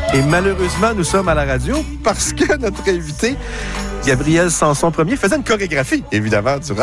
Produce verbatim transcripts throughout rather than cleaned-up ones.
Et malheureusement, nous sommes à la radio parce que notre invité, Gabriel Sanson-Premier, faisait une chorégraphie, évidemment, durant...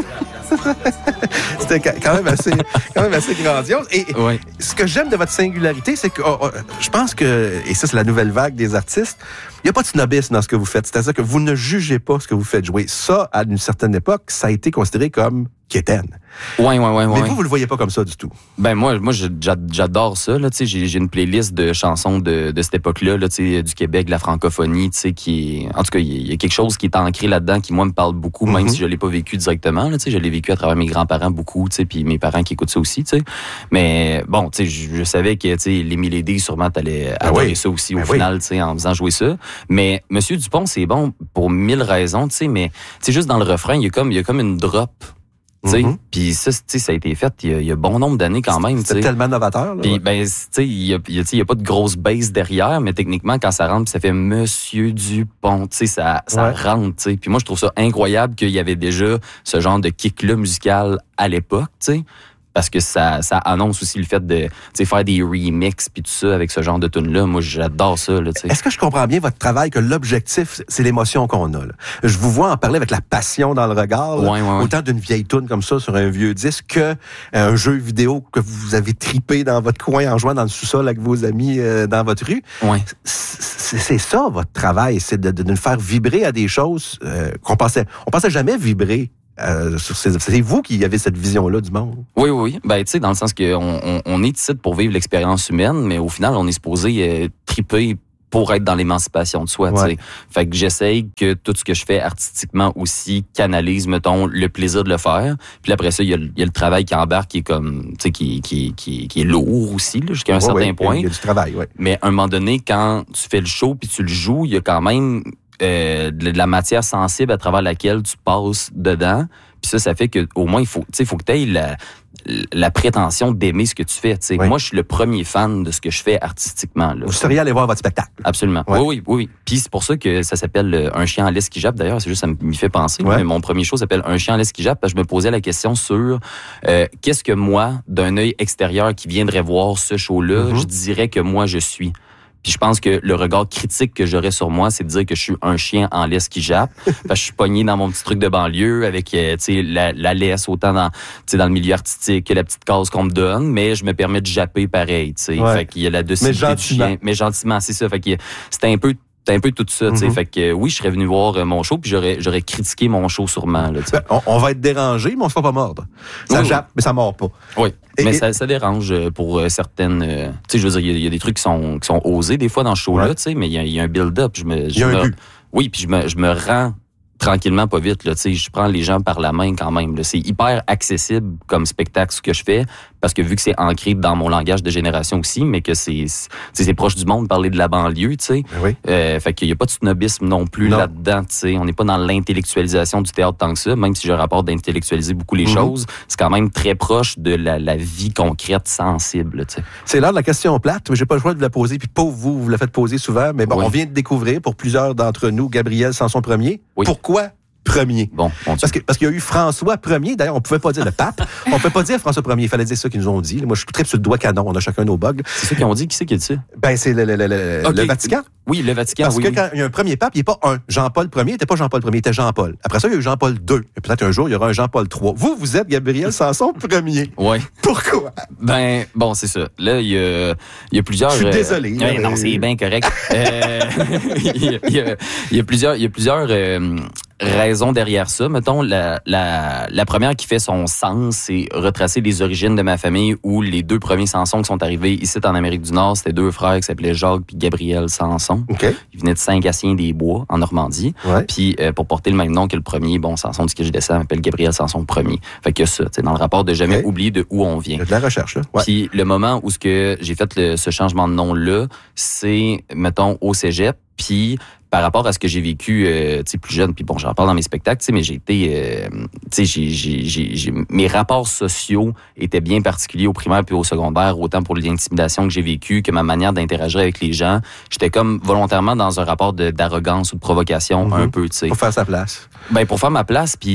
C'était quand même assez, quand même assez grandiose. Et oui. Ce que j'aime de votre singularité, c'est que oh, oh, je pense que, et ça c'est la nouvelle vague des artistes, il n'y a pas de snobisme dans ce que vous faites. C'est-à-dire que vous ne jugez pas ce que vous faites jouer. Ça, à une certaine époque, ça a été considéré comme quétaine. Oui, oui, oui. Mais ouais. vous, vous le voyez pas comme ça du tout. Ben moi, moi j'adore ça. Là, j'ai, j'ai une playlist de chansons de, de cette époque-là, là, du Québec, de la francophonie, qui est... En tout cas, il y a quelque chose qui est ancré là-dedans qui, moi, me parle beaucoup, mm-hmm. même si je l'ai pas vécu directement. Là, je l'ai vécu à travers mes grands-parents beaucoup, puis mes parents qui écoutent ça aussi. T'sais. Mais bon, je, je savais que les Milady, sûrement, t'allais ben adorer oui. ça aussi ben au oui. final, en faisant jouer ça. Mais Monsieur Dupont, c'est bon pour mille raisons, mais juste dans le refrain, il y a comme, il y a comme une drop. Mm-hmm. Puis ça, ça a été fait il y a, il y a bon nombre d'années quand même. C'était tellement novateur. Puis ben, il y a, y a pas de grosse base derrière, mais techniquement, quand ça rentre, ça fait Monsieur Dupont, ça, ça ouais. rentre. T'sais. Puis moi, je trouve ça incroyable qu'il y avait déjà ce genre de kick-là musical à l'époque, tu sais. Parce que ça, ça annonce aussi le fait de faire des remixes puis tout ça avec ce genre de tune-là. Moi, j'adore ça. Là, est-ce que je comprends bien votre travail, que l'objectif, c'est l'émotion qu'on a? Là? Je vous vois en parler avec la passion dans le regard. Ouais, ouais, ouais. Autant d'une vieille tune comme ça sur un vieux disque que un jeu vidéo que vous avez tripé dans votre coin en jouant dans le sous-sol avec vos amis euh, dans votre rue. Ouais. C'est, c'est ça, votre travail. C'est de, de, de nous faire vibrer à des choses euh, qu'on pensait, on pensait jamais vibrer. Euh, c'est vous qui avez cette vision-là du monde. Oui, oui. Ben, tu sais, dans le sens qu'on on, on est ici pour vivre l'expérience humaine, mais au final, on est supposé euh, triper pour être dans l'émancipation de soi. Ouais. Fait que j'essaye que tout ce que je fais artistiquement aussi canalise, mettons, le plaisir de le faire. Puis après ça, il y a, y a le travail qui embarque, qui est comme, tu sais, qui, qui, qui, qui est lourd aussi, là, jusqu'à un ouais, certain ouais, point. Il y a du travail, oui. Mais à un moment donné, quand tu fais le show puis tu le joues, il y a quand même Euh, de la matière sensible à travers laquelle tu passes dedans. Puis ça, ça fait que au moins, il faut, tu sais, faut que tu aies la, la prétention d'aimer ce que tu fais. Oui. Moi, je suis le premier fan de ce que je fais artistiquement. Là. Vous seriez allé voir votre spectacle. Absolument. Ouais. Oui, oui, oui. Puis c'est pour ça que ça s'appelle Un chien en laisse qui jappe. D'ailleurs, c'est juste ça m'y fait penser. Ouais. Mais mon premier show s'appelle Un chien en laisse qui jappe parce que je me posais la question sur euh, qu'est-ce que moi, d'un œil extérieur qui viendrait voir ce show-là, mm-hmm. je dirais que moi, je suis. Puis je pense que le regard critique que j'aurais sur moi, c'est de dire que je suis un chien en laisse qui jappe. Parce que je suis pogné dans mon petit truc de banlieue avec euh, la, la laisse autant dans, dans le milieu artistique que la petite case qu'on me donne, mais je me permets de japper pareil. Ouais. Fait qu'il y a la docilité du chien. Mais gentiment, c'est ça. Fait que c'était un peu... C'était un peu tout ça, tu sais. Mm-hmm. Fait que oui, je serais venu voir mon show, puis j'aurais, j'aurais critiqué mon show sûrement. Là, ben, on, on va être dérangé, mais on se fait pas mordre. Ça oui, jappe, oui. mais ça mord pas. Oui, et, mais et... Ça, ça dérange pour certaines... Euh, tu sais, je veux dire, il y, y a des trucs qui sont, qui sont osés des fois dans ce show-là, ouais. tu sais, mais il y, y a un build-up. Je me, je il y a me, un but. Oui, puis je me, je me rends tranquillement, pas vite. Là, je prends les gens par la main quand même. Là. C'est hyper accessible comme spectacle ce que je fais, parce que vu que c'est ancré dans mon langage de génération aussi, mais que c'est, c'est, c'est proche du monde, parler de la banlieue, tu sais. Oui. Euh, fait qu'il n'y a pas de snobisme non plus non. là-dedans, tu sais. On n'est pas dans l'intellectualisation du théâtre tant que ça, même si je rapporte d'intellectualiser beaucoup les mm-hmm. choses, c'est quand même très proche de la, la vie concrète, sensible, tu sais. C'est l'heure de la question plate, mais j'ai pas le choix de vous la poser, puis pauvre vous, vous la faites poser souvent, mais bon, oui. on vient de découvrir, pour plusieurs d'entre nous, Gabriel Sanson-Premier. Oui. Pourquoi Premier. Bon, parce que parce qu'il y a eu François Premier. D'ailleurs, on pouvait pas dire le pape. On peut pas dire François Premier. Il fallait dire ça qu'ils nous ont dit. Moi, je suis très sur le doigt canon. On a chacun nos bugs. C'est ça qu'ils ont dit. Qui c'est qui a dit ça? Ben, c'est le, le, le, le, okay. le Vatican. Oui, le Vatican. Parce oui, que oui. quand il y a un premier pape, il n'est pas un. Jean-Paul Premier, il n'était pas Jean-Paul Premier, il était Jean-Paul. Après ça, il y a eu Jean-Paul deux. Et peut-être un jour, il y aura un Jean-Paul trois. Vous, vous êtes Gabriel Sanson Premier. Oui. Pourquoi? Ben, bon, c'est ça. Là, il y a, il y a plusieurs. Je suis désolé. Euh, mais... Non, c'est bien correct. euh, il, y a, il, y a, il y a plusieurs, il y a plusieurs euh, raisons derrière ça. Mettons, la, la, la première qui fait son sens, c'est retracer les origines de ma famille, où les deux premiers Sanson qui sont arrivés ici en Amérique du Nord, c'était deux frères qui s'appelaient Jacques puis Gabriel Sanson. Okay. Ils venaient de Saint-Gatien-des-Bois, en Normandie. Ouais. Puis euh, pour porter le même nom que le premier, bon, Sanson, du que je descends, m'appelle Gabriel Sanson Premier. Fait que ça, tu sais, dans le rapport de jamais okay. oublier de où on vient. Il y a de la recherche, là. Ouais. Puis le moment où ce que j'ai fait le, ce changement de nom-là, c'est, mettons, au cégep. Puis par rapport à ce que j'ai vécu, euh, tu sais, plus jeune, puis bon, j'en parle dans mes spectacles, tu sais, mais j'ai été, euh, tu sais, j'ai, j'ai, j'ai, j'ai, mes rapports sociaux étaient bien particuliers au primaire puis au secondaire, autant pour l'intimidation que j'ai vécue que ma manière d'interagir avec les gens. J'étais comme volontairement dans un rapport de, d'arrogance ou de provocation, mm-hmm. un peu, tu sais. Pour faire sa place. Ben, pour faire ma place, puis tu sais,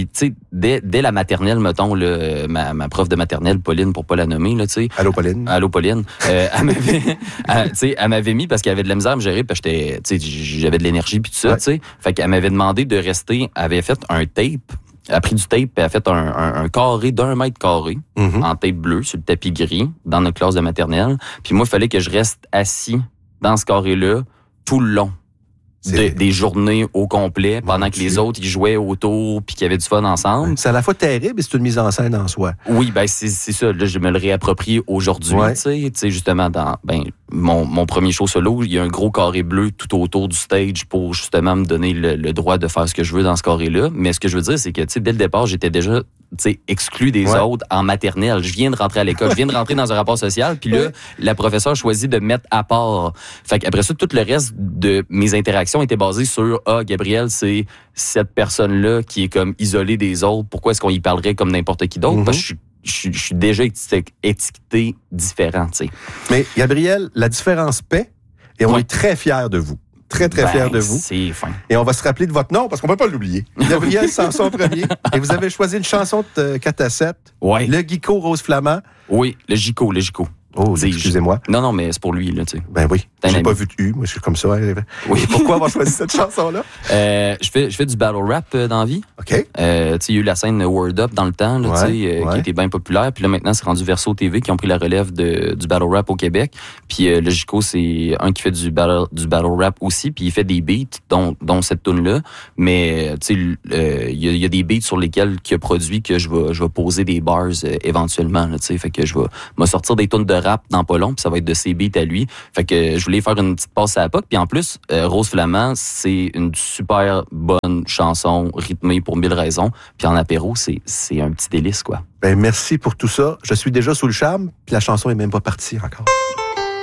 dès, dès la maternelle, mettons, là, ma, ma prof de maternelle, Pauline, pour pas la nommer, là, tu sais. Allô, Pauline. Allô, Pauline. Euh, elle m'avait, elle, tu sais, elle m'avait mis parce qu'elle avait de la misère à me gérer, parce que j'étais, tu sais, j'avais de l'énergie puis tout ça, ouais. tu sais. Fait qu'elle m'avait demandé de rester, elle avait fait un tape. Elle a pris du tape et elle a fait un, un, un carré d'un mètre carré mm-hmm. en tape bleu sur le tapis gris dans notre classe de maternelle. Puis moi, il fallait que je reste assis dans ce carré-là tout le long. De, des journées au complet, pendant Mon que Dieu. Les autres, ils jouaient autour puis qu'ils avaient du fun ensemble. C'est à la fois terrible et c'est une mise en scène en soi. Oui, ben c'est, c'est ça. Là, je me le réapproprie aujourd'hui. Ouais. Tu sais, tu sais, justement, dans ben mon, mon premier show solo, il y a un gros carré bleu tout autour du stage pour justement me donner le, le droit de faire ce que je veux dans ce carré-là. Mais ce que je veux dire, c'est que, tu sais, dès le départ, j'étais déjà t'sais, exclu des ouais. autres en maternelle. Je viens de rentrer à l'école, je viens de rentrer dans un rapport social, puis là, la professeure choisit de me mettre à part. Fait qu'après ça, tout le reste de mes interactions était basé sur « Ah, Gabriel, c'est cette personne-là qui est comme isolée des autres. Pourquoi est-ce qu'on y parlerait comme n'importe qui d'autre? Mm-hmm. » Parce que je suis Je, je suis déjà étiqueté différent, tu sais. Mais Gabriel, la différence paie et on ouais. est très fiers de vous. Très, très ben, fiers de vous. C'est fin. Et on va se rappeler de votre nom parce qu'on ne peut pas l'oublier. Gabriel Sanson premier. Et vous avez choisi une chanson de quatre à sept. Ouais. Le Guico Rose Flamand. Oui, le Gico, le Gico. Oh, excusez-moi. Non, non, mais c'est pour lui, là, tu sais. Ben oui. J'ai ami. Pas vu de U, moi, je suis comme ça. Oui. Pourquoi avoir choisi cette chanson-là? Euh, je fais, je fais du battle rap euh, dans la vie. OK. Euh, tu sais, il y a eu la scène Word Up dans le temps, là, ouais, tu sais, euh, ouais. qui était bien populaire. Puis là, maintenant, c'est rendu Verso T V qui ont pris la relève de, du battle rap au Québec. Puis euh, le Gico, c'est un qui fait du battle, du battle rap aussi. Puis il fait des beats, dont, dont cette tune-là. Mais, tu sais, il euh, y, y a des beats sur lesquels il a produit que je vais, je vais poser des bars euh, éventuellement, tu sais. Fait que je vais me sortir des tunes de rap dans pas long. Ça va être de ses beats à lui. Fait que je voulais faire une petite passe à la P O C. Puis en plus, euh, Rose Flamand, c'est une super bonne chanson rythmée pour mille raisons. Puis en apéro, c'est, c'est un petit délice, quoi. Ben merci pour tout ça. Je suis déjà sous le charme, puis la chanson est même pas partie encore.